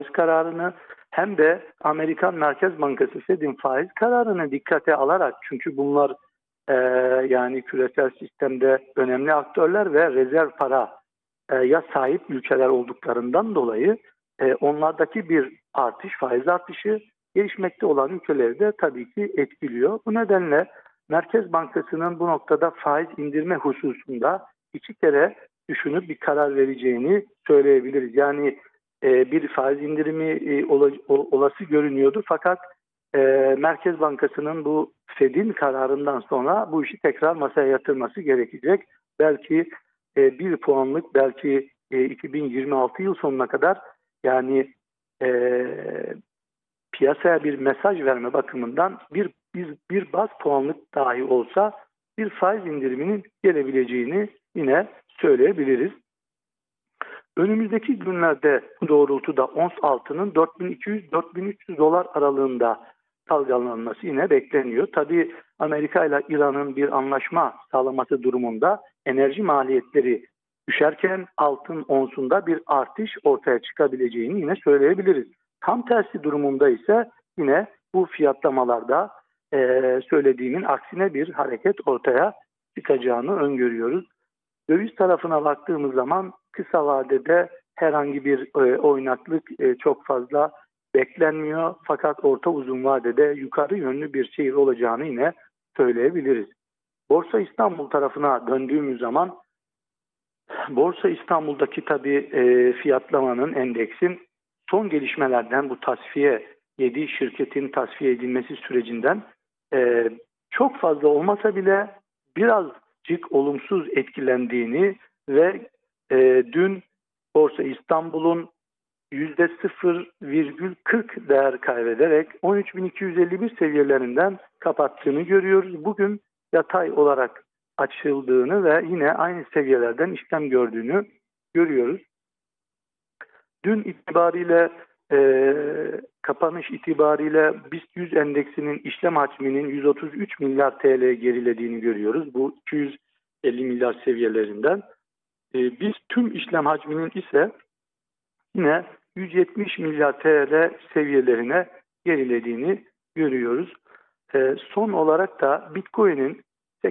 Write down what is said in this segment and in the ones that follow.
kararını hem de Amerikan Merkez Bankası Fed'in faiz kararını dikkate alarak, çünkü bunlar yani küresel sistemde önemli aktörler ve rezerv paraya sahip ülkeler olduklarından dolayı onlardaki bir artış, faiz artışı gelişmekte olan ülkeleri de tabii ki etkiliyor. Bu nedenle Merkez Bankası'nın bu noktada faiz indirme hususunda iki kere düşünüp bir karar vereceğini söyleyebiliriz. Yani bir faiz indirimi olası görünüyordu, fakat Merkez Bankası'nın bu Fed'in kararından sonra bu işi tekrar masaya yatırması gerekecek. Belki 1 puanlık, belki 2026 yıl sonuna kadar, yani e, piyasaya bir mesaj verme bakımından bir baz puanlık dahi olsa bir faiz indiriminin gelebileceğini yine söyleyebiliriz. Önümüzdeki günlerde bu doğrultuda ons altının 4200-4300 dolar aralığında dalgalanması yine bekleniyor. Tabii Amerika ile İran'ın bir anlaşma sağlaması durumunda enerji maliyetleri düşerken altın onsunda bir artış ortaya çıkabileceğini yine söyleyebiliriz. Tam tersi durumunda ise yine bu fiyatlamalarda söylediğimin aksine bir hareket ortaya çıkacağını öngörüyoruz. Döviz tarafına baktığımız zaman kısa vadede herhangi bir oynaklık çok fazla beklenmiyor. Fakat orta uzun vadede yukarı yönlü bir seyir olacağını yine söyleyebiliriz. Borsa İstanbul tarafına döndüğümüz zaman Borsa İstanbul'daki tabii fiyatlamanın, endeksin son gelişmelerden, bu tasfiye 7 şirketin tasfiye edilmesi sürecinden çok fazla olmasa bile birazcık olumsuz etkilendiğini ve dün Borsa İstanbul'un %0,40 değer kaybederek 13.251 seviyelerinden kapattığını görüyoruz. Bugün yatay olarak açıldığını ve yine aynı seviyelerden işlem gördüğünü görüyoruz. Dün itibariyle kapanış itibariyle BIST 100 endeksinin işlem hacminin 133 milyar TL gerilediğini görüyoruz. Bu 250 milyar seviyelerinden. Biz tüm işlem hacminin ise yine 170 milyar TL seviyelerine gerilediğini görüyoruz. Son olarak da Bitcoin'in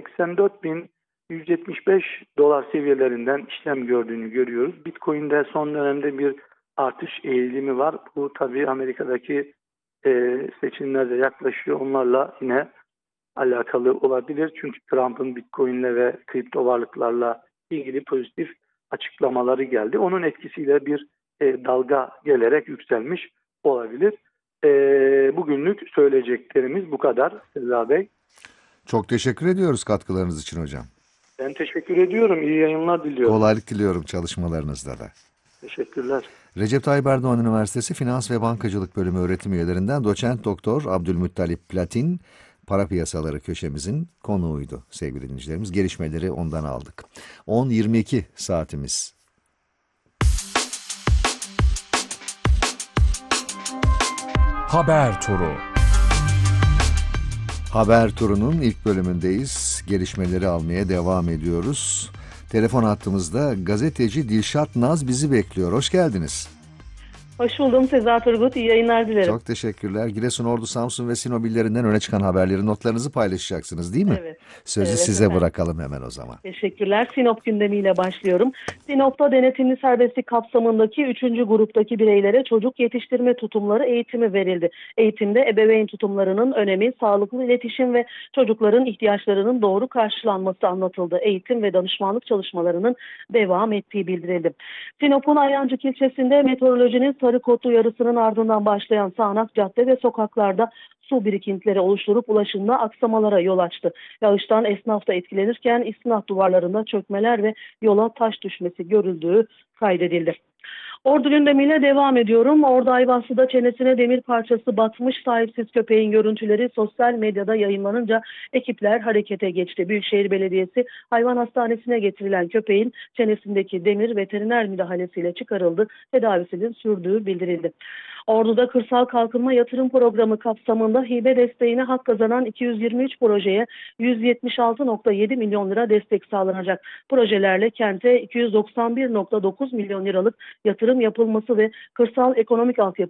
84.175 dolar seviyelerinden işlem gördüğünü görüyoruz. Bitcoin'de son dönemde bir artış eğilimi var. Bu tabii Amerika'daki seçimler de yaklaşıyor. Onlarla yine alakalı olabilir. Çünkü Trump'ın Bitcoin'le ve kripto varlıklarla ilgili pozitif açıklamaları geldi. Onun etkisiyle bir dalga gelerek yükselmiş olabilir. Bugünlük söyleyeceklerimiz bu kadar Sezai Bey. Çok teşekkür ediyoruz katkılarınız için hocam. Ben teşekkür ediyorum. İyi yayınlar diliyorum. Kolaylık diliyorum çalışmalarınızda da. Teşekkürler. Recep Tayyip Erdoğan Üniversitesi Finans ve Bankacılık Bölümü öğretim üyelerinden Doçent Doktor Abdülmuttalip Platin para piyasaları köşemizin konuğuydu sevgili dinleyicilerimiz. Gelişmeleri ondan aldık. 10:22 saatimiz. Haber Turu. Haber turunun ilk bölümündeyiz. Gelişmeleri almaya devam ediyoruz. Telefon hattımızda gazeteci Dilşat Naz bizi bekliyor. Hoş geldiniz. Hoş buldum Sezai Turgut. İyi yayınlar dilerim. Çok teşekkürler. Giresun, Ordu, Samsun ve Sinop illerinden öne çıkan haberleri, notlarınızı paylaşacaksınız değil mi? Evet. Sözü evet, size efendim. bırakalım hemen o zaman. Teşekkürler. Sinop gündemiyle başlıyorum. Sinop'ta denetimli serbestlik kapsamındaki 3. gruptaki bireylere çocuk yetiştirme tutumları eğitimi verildi. Eğitimde ebeveyn tutumlarının önemi, sağlıklı iletişim ve çocukların ihtiyaçlarının doğru karşılanması anlatıldı. Eğitim ve danışmanlık çalışmalarının devam ettiği bildirildi. Sinop'un Ayancık ilçesinde meteorolojinin sarı kodlu uyarısının ardından başlayan sağanak cadde ve sokaklarda su birikintileri oluşturup ulaşımda aksamalara yol açtı. Yağıştan esnaf da etkilenirken istinat duvarlarında çökmeler ve yola taş düşmesi görüldüğü kaydedildi. Ordu gündemiyle devam ediyorum. Ordu Ayvası'da çenesine demir parçası batmış sahipsiz köpeğin görüntüleri sosyal medyada yayınlanınca ekipler harekete geçti. Büyükşehir Belediyesi hayvan hastanesine getirilen köpeğin çenesindeki demir veteriner müdahalesiyle çıkarıldı. Tedavisinin sürdüğü bildirildi. Ordu'da Kırsal Kalkınma Yatırım Programı kapsamında hibe desteğine hak kazanan 223 projeye 176,7 milyon lira destek sağlanacak. Projelerle kente 291,9 milyon liralık yatırım yapılması ve kırsal ekonomik altyapı